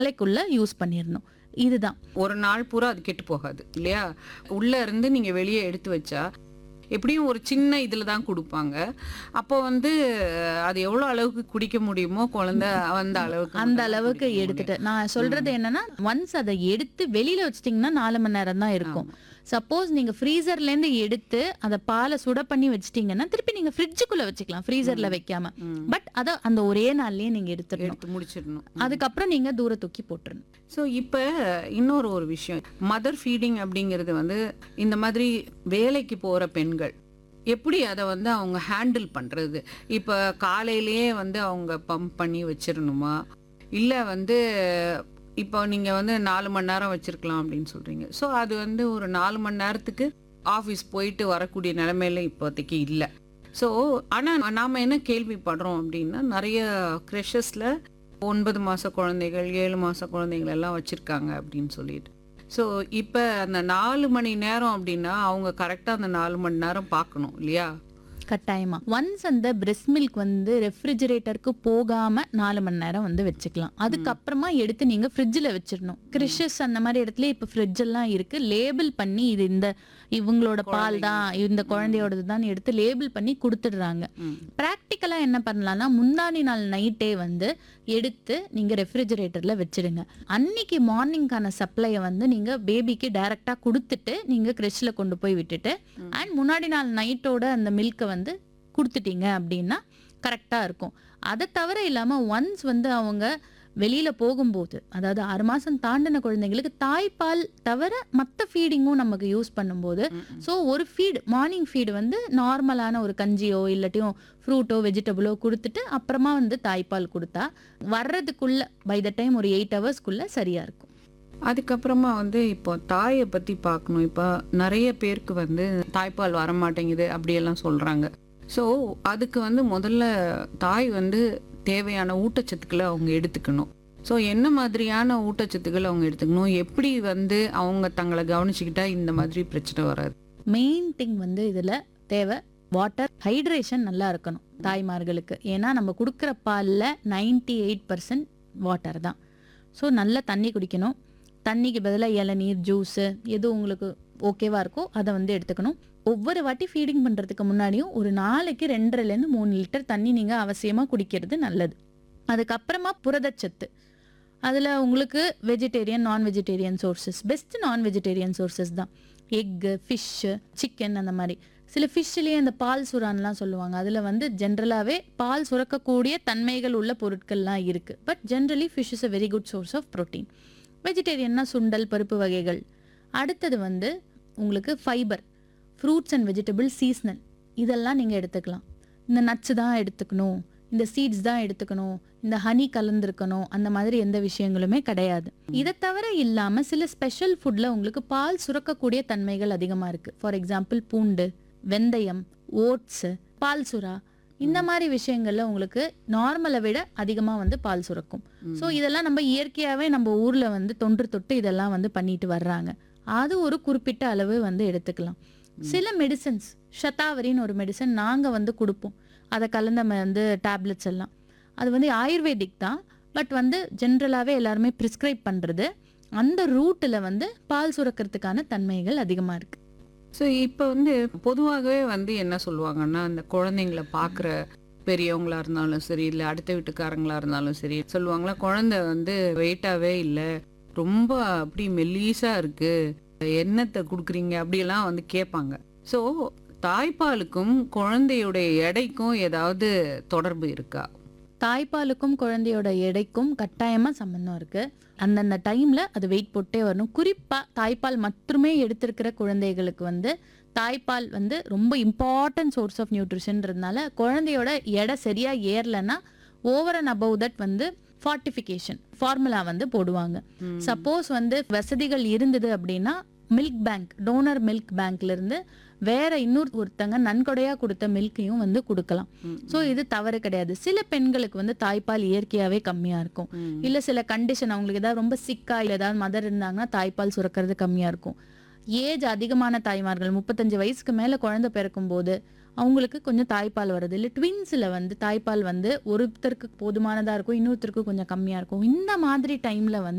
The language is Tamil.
நாளைக்குள்ள யூஸ் பண்ணிடணும். இதுதான். ஒரு நாள் பூரா அது கெட்டு போகாது இல்லையா? உள்ள இருந்து நீங்க வெளியே எடுத்து வச்சா எப்படியும் ஒரு சின்ன இதில் தான் கொடுப்பாங்க. அப்போ வந்து அது எவ்வளோ அளவுக்கு குடிக்க முடியுமோ குழந்தை அந்த அளவுக்கு அந்த மட்டும் தான் அளவுக்கு குடிக்க எடுத்துட்டு முடியும். நான் சொல்றது என்னன்னா, ஒன்ஸ் அதை எடுத்து வெளியில வச்சிட்டிங்கன்னா 4 மணி நேரம் தான் இருக்கும். ஆமா. சப்போஸ் நீங்க ஃப்ரீசர்ல இருந்து எடுத்து அதை பாலை சுட பண்ணி வச்சிட்டீங்கன்னா திருப்பி நீங்க ஃப்ரிட்ஜுக்குள்ள வச்சுக்கலாம், ஃப்ரீசர்ல வைக்காம. பட் அதை அந்த ஒரே நாள்லயே நீங்க எடுத்துடணும். எடுத்து முடிச்சிடணும். அதுக்கப்புறம் நீங்க தூர தூக்கி போட்டுறணும். ஸோ இப்போ இன்னொரு விஷயம், மதர் ஃபீடிங் அப்படிங்கிறது வந்து இந்த மாதிரி வேலைக்கு போகிற பெண்கள் எப்படி அதை வந்து அவங்க ஹேண்டில் பண்ணுறது? இப்போ காலையிலேயே வந்து அவங்க பம்ப் பண்ணி வச்சிடணுமா, இல்லை வந்து இப்போ நீங்கள் வந்து 4 மணி நேரம் வச்சுருக்கலாம் அப்படின்னு சொல்கிறீங்க. ஸோ அது வந்து ஒரு 4 மணி நேரத்துக்கு ஆஃபீஸ் போயிட்டு வரக்கூடிய நிலைமையில இப்போதைக்கு இல்லை. ஸோ ஆனால் நாம் என்ன கேள்விப்படுறோம் அப்படின்னா, நிறைய க்ரெஷஸில் 9 மாத குழந்தைகள் 7 மாத குழந்தைகள் எல்லாம் வச்சுருக்காங்க அப்படின்னு சொல்லிட்டு. ஸோ இப்போ அந்த 4 மணி நேரம் அப்படின்னா அவங்க கரெக்டாக அந்த 4 மணி நேரம் பார்க்கணும் இல்லையா? கட்டாயமா. ஒன்ஸ் அந்த பிரெஸ்ட் மில்க் வந்து ரெஃப்ரிஜரேட்டருக்கு போகாம 4 மணி நேரம் வந்து வச்சுக்கலாம். அதுக்கப்புறமா எடுத்து நீங்க ஃப்ரிட்ஜில் வச்சிடணும். கிறிஷஸ் அந்த மாதிரி இடத்துல இப்போ ஃப்ரிட்ஜ் எல்லாம் இருக்கு, லேபிள் பண்ணி இது இந்த இவங்களோட பால் தான், இந்த குழந்தையோடது தான் எடுத்து லேபிள் பண்ணி கொடுத்துடுறாங்க. ப்ராக்டிக்கலா என்ன பண்ணலாம்னா, முந்தானி நாள் நைட்டே வந்து எடுத்து நீங்க ரெஃப்ரிஜரேட்டர்ல வச்சிடுங்க. அன்னைக்கு மார்னிங்கான சப்ளையை வந்து நீங்க பேபிக்கு டைரக்டா கொடுத்துட்டு நீங்க கிரெஷ்ல கொண்டு போய் விட்டுட்டு அண்ட் முன்னாடி நாள் நைட்டோட அந்த மில்கை வந்து கொடுத்துட்டீங்க அப்படின்னா கரெக்டா இருக்கும். அதை தவிர இல்லாம ஒன்ஸ் வந்து அவங்க வெளியில போகும்போது, அதாவது 6 மாசம் தாண்டின குழந்தைங்களுக்கு தாய்ப்பால் தவிர மற்ற ஃபீடிங்கும் நமக்கு யூஸ் பண்ணும்போது, ஸோ ஒரு ஃபீட் மார்னிங் ஃபீடு வந்து நார்மலான ஒரு கஞ்சியோ இல்லாட்டியும் ஃப்ரூட்டோ வெஜிடபிளோ கொடுத்துட்டு அப்புறமா வந்து தாய்ப்பால் கொடுத்தா வர்றதுக்குள்ள பை த டைம் ஒரு 8 ஹவர்ஸ்க்குள்ள சரியா இருக்கும். அதுக்கப்புறமா வந்து இப்போ தாயை பற்றி பார்க்கணும். இப்போ நிறைய பேருக்கு வந்து தாய்ப்பால் வரமாட்டேங்குது அப்படியெல்லாம் சொல்கிறாங்க. ஸோ அதுக்கு வந்து முதல்ல தாய் வந்து தேவையான ஊட்டச்சத்துக்களை அவங்க எடுத்துக்கணும். ஸோ என்ன மாதிரியான ஊட்டச்சத்துக்கள் அவங்க எடுத்துக்கணும், எப்படி வந்து அவங்க தங்களை கவனிச்சுக்கிட்டா இந்த மாதிரி பிரச்சனை வராது? மெயின் திங் வந்து இதுல தேவை வாட்டர் ஹைட்ரேஷன் நல்லா இருக்கணும் தாய்மார்களுக்கு. ஏன்னா நம்ம கொடுக்குற பாலில் 98% வாட்டர் தான். ஸோ நல்லா தண்ணி குடிக்கணும். தண்ணிக்கு பதிலாக இளநீர், ஜூஸு எது உங்களுக்கு ஓகேவா இருக்கோ அதை வந்து எடுத்துக்கணும். ஒவ்வொரு வாட்டி ஃபீடிங் பண்ணுறதுக்கு முன்னாடியும் ஒரு நாளைக்கு 2.5 to 3 லிட்டர் தண்ணி நீங்கள் அவசியமாக குடிக்கிறது நல்லது. அதுக்கப்புறமா புரதச்சத்து, அதில் உங்களுக்கு வெஜிடேரியன் நான் வெஜிடேரியன் சோர்சஸ், பெஸ்ட் நான் வெஜிடேரியன் சோர்சஸ் தான் எக்கு, ஃபிஷ்ஷு, சிக்கன். அந்த மாதிரி சில ஃபிஷ்லேயே இந்த பால் சுறான்லாம் சொல்லுவாங்க, அதில் வந்து ஜென்ரலாகவே பால் சுரக்கக்கூடிய தன்மைகள் உள்ள பொருட்கள்லாம் இருக்குது. But generally fish is a very good source of protein. வெஜிடேரியன்னா சுண்டல், பருப்பு வகைகள். அடுத்தது வந்து உங்களுக்கு fibre, fruits and vegetable seasonal, இதெல்லாம் நீங்கள் எடுத்துக்கலாம். இந்த நட்ஸு தான் எடுத்துக்கணும், இந்த சீட்ஸ் தான் எடுத்துக்கணும், இந்த ஹனி கலந்துருக்கணும், அந்த மாதிரி எந்த விஷயங்களுமே கிடையாது. இதை தவிர இல்லாமல் சில ஸ்பெஷல் ஃபுட்டில் உங்களுக்கு பால் சுரக்கக்கூடிய தன்மைகள் அதிகமாக இருக்குது. ஃபார் எக்ஸாம்பிள் பூண்டு, வெந்தயம், ஓட்ஸு, பால் சுறா, இந்த மாதிரி விஷயங்கள்ல உங்களுக்கு நார்மலை விட அதிகமாக வந்து பால் சுரக்கும். ஸோ இதெல்லாம் நம்ம இயற்கையாகவே நம்ம ஊரில் வந்து தொன்று தொட்டு இதெல்லாம் வந்து பண்ணிட்டு வர்றாங்க. அது ஒரு குறிப்பிட்ட அளவு வந்து எடுத்துக்கலாம். சில மெடிசன்ஸ், ஷதாவரின்னு ஒரு மெடிசன் நாங்கள் வந்து கொடுப்போம், அதை கலந்த வந்து டேப்லெட்ஸ் எல்லாம், அது வந்து ஆயுர்வேதிக் தான். பட் வந்து ஜென்ரலாகவே எல்லாருமே ப்ரிஸ்கிரைப் பண்ணுறது, அந்த ரூட்டில் வந்து பால் சுரக்கிறதுக்கான தன்மைகள் அதிகமாக இருக்குது. ஸோ இப்போ வந்து பொதுவாகவே வந்து என்ன சொல்லுவாங்கன்னா, அந்த குழந்தைங்கள பார்க்குற பெரியவங்களா இருந்தாலும் சரி, இல்லை அடுத்த வீட்டுக்காரங்களா இருந்தாலும் சரி, சொல்லுவாங்களா குழந்தை வந்து வெயிட்டாகவே இல்லை, ரொம்ப அப்படி மெல்லீஸாக இருக்குது, என்னத்தை கொடுக்குறீங்க அப்படியெல்லாம் வந்து கேட்பாங்க. ஸோ தாய்ப்பாலுக்கும் குழந்தையுடைய எடைக்கும் ஏதாவது தொடர்பு இருக்கா? தாய்ப்பாலுக்கும் குழந்தையோட எடைக்கும் கட்டாயமாக சம்மந்தம் இருக்குது. அந்தந்த டைமில் அது வெயிட் போட்டே வரணும். குறிப்பாக தாய்ப்பால் மட்டுமே எடுத்திருக்கிற குழந்தைகளுக்கு வந்து தாய்ப்பால் வந்து ரொம்ப இம்பார்ட்டன்ட் சோர்ஸ் ஆஃப் நியூட்ரிஷன்றதுனால குழந்தையோட எடை சரியாக ஏறலைன்னா ஓவர் அண்ட் அபவ் தட் வந்து ஃபார்ட்டிஃபிகேஷன் ஃபார்முலா வந்து போடுவாங்க. சப்போஸ் வந்து வசதிகள் இருந்தது அப்படின்னா மில்க் பேங்க், டோனர் மில்க் பேங்க்லேருந்து வேற ஒருத்தங்க நன்கொடையாக கொடுத்த மில்கையும் வந்து கொடுக்கலாம். ஸோ இது தவறு கிடையாது. சில பெண்களுக்கு வந்து தாய்ப்பால் இயற்கையாகவே கம்மியாக இருக்கும், இல்லை சில கண்டிஷன் அவங்களுக்கு ஏதாவது ரொம்ப சிக்கா இல்லை ஏதாவது மதர் இருந்தாங்கன்னா தாய்ப்பால் சுரக்கிறது கம்மியாக இருக்கும். ஏஜ் அதிகமான தாய்மார்கள் 35 வயசுக்கு மேலே குழந்தை பிறக்கும் போது அவங்களுக்கு கொஞ்சம் தாய்ப்பால் வருது. இல்ல ட்வின்ஸ்ல வந்து தாய்ப்பால் வந்து ஒருத்தருக்கு போதுமானதா இருக்கும், இன்னொருத்தருக்கு கொஞ்சம் கம்மியா இருக்கும். இந்த மாதிரி டைம்ல வந்து